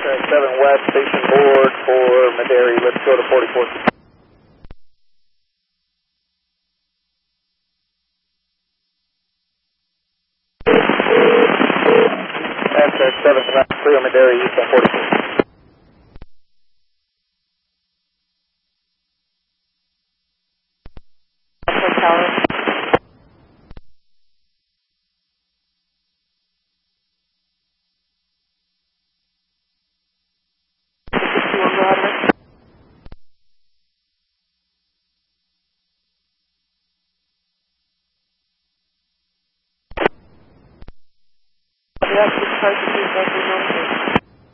7 West, station board for Maderi. Let's go to 44. Amtrak 7 West, clear Maderi, east on 44. Yes,